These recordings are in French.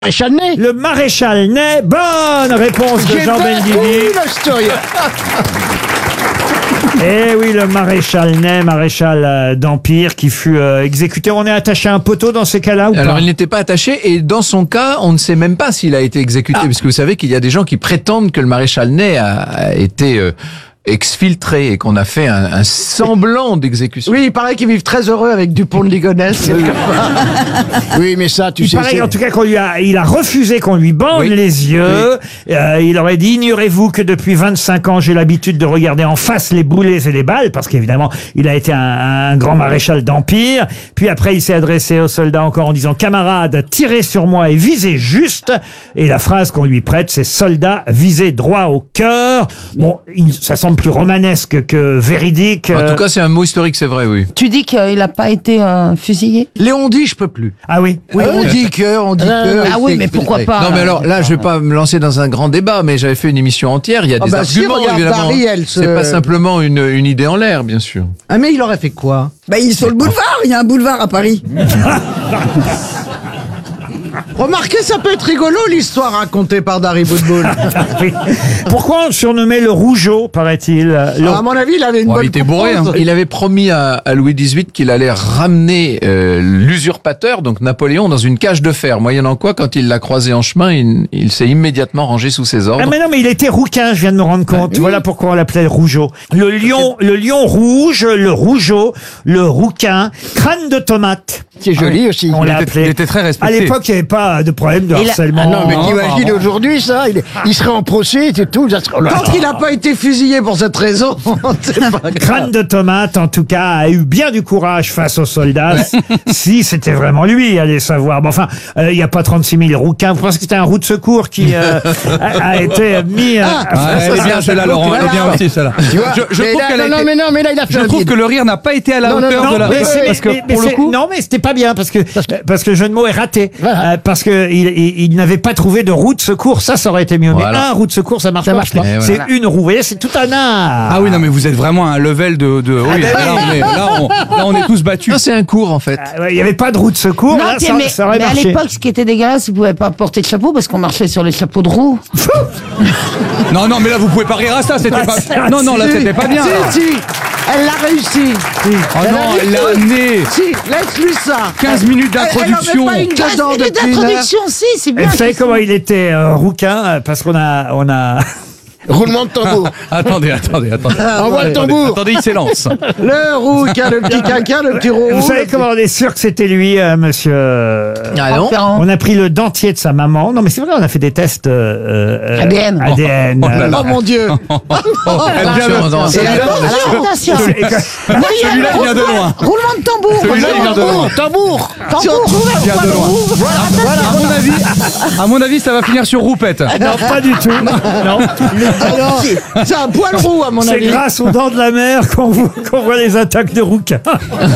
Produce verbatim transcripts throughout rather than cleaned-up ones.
Maréchal Ney. Le maréchal Ney. Bonne réponse de Jean Benguigui. Eh oui, le maréchal Ney, maréchal euh, d'Empire, qui fut euh, exécuté. On est attaché à un poteau dans ces cas-là ou Alors, pas? il n'était pas attaché, et dans son cas, on ne sait même pas s'il a été exécuté, ah. puisque vous savez qu'il y a des gens qui prétendent que le maréchal Ney a, a été euh, exfiltré et qu'on a fait un, un semblant d'exécution. Oui, il paraît qu'ils vivent très heureux avec Dupont de Ligonnès. Oui, mais ça, tu il sais... paraît c'est... en tout cas qu'on lui a, il a refusé qu'on lui bande oui. les yeux. Oui. Euh, il aurait dit, ignorez-vous que depuis vingt-cinq ans, j'ai l'habitude de regarder en face les boulets et les balles, parce qu'évidemment, il a été un, un grand maréchal d'Empire. Puis après, il s'est adressé aux soldats encore en disant, camarades, tirez sur moi et visez juste. Et la phrase qu'on lui prête, c'est soldats, visez droit au cœur. Bon, il, ça semble plus romanesque que véridique. En tout cas, c'est un mot historique, c'est vrai, oui. Tu dis qu'il n'a pas été euh, fusillé? Léon dit, je peux plus. Ah oui. Oui, on dit que, on dit que... Ah oui, mais pourquoi pas? Non, mais alors là, je vais pas me lancer dans un grand débat, mais j'avais fait une émission entière. Il y a Ah des bah si, arguments, regarde, évidemment. Paris, elle se- C'est pas simplement une, une idée en l'air, bien sûr. Ah, mais il aurait fait quoi? Bah, il est sur le boulevard, il y a un boulevard à Paris. Remarquez, ça peut être rigolo, l'histoire racontée par Dari Boudboul. Oui. Pourquoi on surnommait le Rougeau, paraît-il? Le... Alors, à mon avis, il avait une Ouais, bonne il était bourré. Hein. propose. Il avait promis à, à Louis dix-huit qu'il allait ramener euh, l'usurpateur, donc Napoléon, dans une cage de fer. Moyennant quoi, quand il l'a croisé en chemin, il, il s'est immédiatement rangé sous ses ordres. Ah mais non, mais il était rouquin, je viens de me rendre compte. Voilà pourquoi on l'appelait le Rougeau. Le lion, le lion rouge, le Rougeau, le rouquin, crâne de tomate. C'est joli aussi. On Il l'a était, appelé. il était très À respecté. l'époque, il n'y avait pas de problème de Il a- harcèlement. Ah non, mais Non, t'imagines pardon. aujourd'hui, ça, il, il serait en procès, c'est tout. Ça serait... Tant qu'il n'a pas été fusillé pour cette raison, c'est pas grave. Crâne de tomate, en tout cas, a eu bien du courage face aux soldats. Si c'était vraiment lui, allez savoir. Mais enfin, euh, il n'y a pas trente-six mille rouquins. Vous pensez que c'était un roue de secours qui euh, a, a été mis... euh, Ah, elle est bien celle-là, Laurent. Elle est bien aussi celle-là. Je, je Mais trouve là, qu'elle a non, été- non, mais non, mais là, il a fait Je un trouve vide. que le rire n'a pas été à la Non, non, hauteur non, de la. mais c'est- parce que mais- mais pour le c'est- coup. non, mais c'était pas bien parce que parce que le jeu de mots est raté. Voilà. Euh, parce que il, il, il n'avait pas trouvé de roue de secour. Ça, ça aurait été mieux. Voilà. Mais un roue de secours, ça marche Ça pas. marche pas. C'est Et voilà. une roue. Vous voyez, c'est tout un art. Ah oui, non, mais vous êtes vraiment à un level de. de... Oui, là, on est, là, on, là, on est tous battus. Non, c'est un cours, en fait. Ah ouais, il n'y avait pas de roue de secours. Non, là, tiens, ça, mais, ça aurait mais à marché. l'époque, ce qui était dégueulasse, ils pouvaient pas porter de chapeau parce qu'on marchait sur les chapeaux de roue. Non, non, mais là, vous pouvez pas rire à ça. C'était Ah, pas. c'est- Non, non, là, Si, c'était pas bien. là. Si, si, elle l'a réussi. Oh non, elle l'a amené. Si, laisse-lui ça. quinze minutes Elle- d'introduction. Elle en met pas une quinze dedans minutes depuis une heure. d'introduction, si, c'est bien. Vous savez c'est- comment il était euh, rouquin euh, parce qu'on a on a Roulement de tambour. Attendez, attendez, attendez. Envoie le Attendez, tambour. attendez, il s'élance. Le rouquin, le petit caca, le petit roux. Vous savez comment on est sûr que c'était lui, euh, monsieur euh, Ah non? Ferrand. On a pris le dentier de sa maman. Non, mais c'est vrai, on a fait des tests euh, euh, A D N. A D N. Oh là là. Oh mon Dieu. Elle vient de- Attention, celui-là- Attention, attention. Celui-là, il vient de loin. Roulement de tambour. Celui-là, il vient de loin. Tambour. Tambour. Il vient de loin. À mon avis, à mon avis, ça va finir sur roupette. Non, pas du tout. Non. Alors, c'est un poil roux, à mon C'est avis. grâce aux dents de la mer qu'on voit, qu'on voit les attaques de rouquins. Ah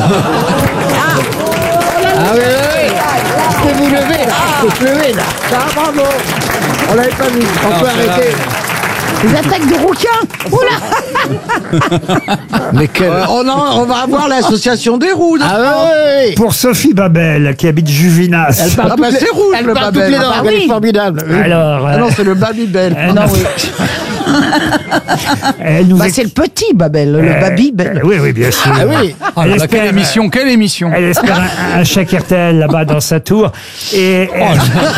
oui, oui, oui. Je peux vous lever, là. Je peux lever, là. Ça, bravo. On l'avait pas vu. On Non, peut c'est là. arrêter. Les attaques de rouquins. Oula. Mais quel... on, en- on va avoir l'association des roues. Ah oui, oui. Pour Sophie Babel, qui habite Juvinas. Elle parle Ah toutes bah, les, c'est rouge, le parle Babel. toutes les langues. Ah, Ah elle est oui. formidable. Alors, Ah non, euh, c'est le Babybel. euh, Non, oui. elle nous Bah, ex- c'est le petit Babel, le euh, Babybel. Oui, oui, bien sûr. Ah oui. Oh là là, espère- quelle émission, quelle émission. Elle espère un, un chèque R T L là-bas dans sa tour. Et, Ah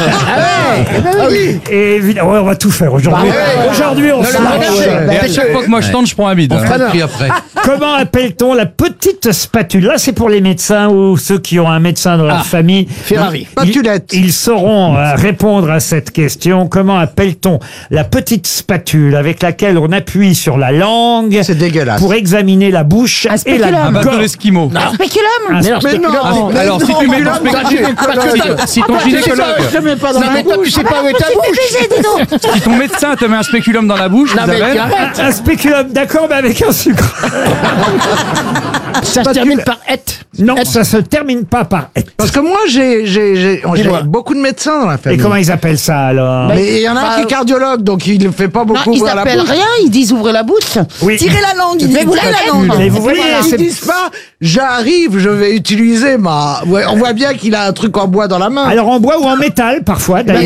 oui. et évidemment, ouais, on va tout faire aujourd'hui. Bah ouais. Aujourd'hui, on Non, se le lâche. regardez. Et à chaque fois que moi je tente, je prends un bide. On fera le prix après. Comment appelle-t-on la petite spatule? Là, c'est pour les médecins ou ceux qui ont un médecin dans leur famille. Ferrari. Ils- Spatulette. Ils sauront euh, répondre à cette question. Comment appelle-t-on la petite spatule avec laquelle on appuie sur la langue C'est dégueulasse. pour examiner la bouche Un et spéculum. la Un bateau gorge? d'esquimaux. Un spéculum. Un Mais non, spéculum. non, mais Alors, si non, tu mets mais ton non, spéculum- gynécologue. Si ton Ah, tu sais gynécologue, pas, je te mets pas dans Non, la mais toi, tu bouche. sais pas où est ta Je bouche. suis baisé, dis donc. si ton médecin te met un spéculum dans la bouche, Non, mais Isabelle, arrête. Un, un spéculum, d'accord, mais avec un sucre. Ça se termine par et. Non, ça se termine pas par et. Parce que moi, j'ai j'ai- j'ai- j'ai Dis-moi. beaucoup de médecins dans la Et famille. comment ils appellent ça alors? Mais il y en a un Bah, qui est cardiologue, donc il ne fait pas Non, beaucoup ils ouvrir la s'appellent bouche. rien, ils disent ouvrez la bouche. Oui. Tirez la langue, il Mais dit vous tirez l'avez la langue. Mais vous voyez, Voilà. c'est- Ils disent pas, j'arrive, je vais utiliser ma... Ouais, on voit bien qu'il a un truc en bois dans la main. Alors en bois ou en métal parfois d'ailleurs.